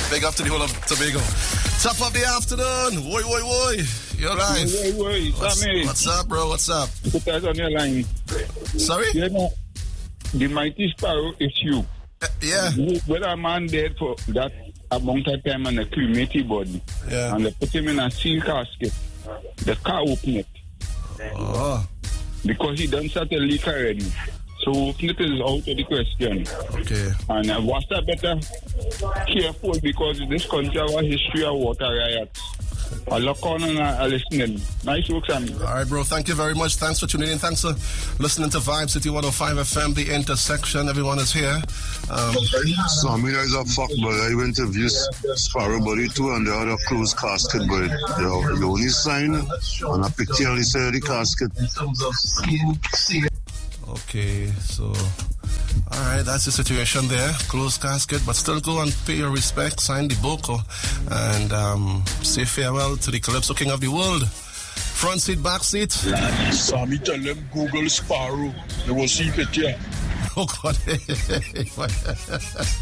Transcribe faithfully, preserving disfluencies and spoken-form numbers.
Big up to the whole of Tobago. Top of the afternoon. Woi, woi, woi. You're right. Woi, woi, what's, Sammy. What's up, bro? What's up? Put us on your line. Sorry? You know, the mighty sparrow is you. Uh, yeah. When a man dead for that amount of time and a cremated body, yeah. and they put him in a seal casket, the car open it. Oh. Because he done such a leak already. So open it is out of the question. Okay. And uh, what's that better? Careful, because this country has a history of water riots. I look on and I listen. Nice work, Sammy. All right, bro. Thank you very much. Thanks for tuning in. Thanks for listening to Vibe City one oh five F M, The Intersection. Everyone is here. Um, Sammy, there's a fuck, but I went to view Sparrow Body too, and they had a closed casket, but the, the only sign on a picture on the side of the casket. Okay, so... All right, that's the situation there. Closed casket, but still go and pay your respect, sign the book, or, and um, say farewell to the Calypso King of the world. Front seat, back seat. Sammy, tell them Google Sparrow. They will see it here. Oh, God.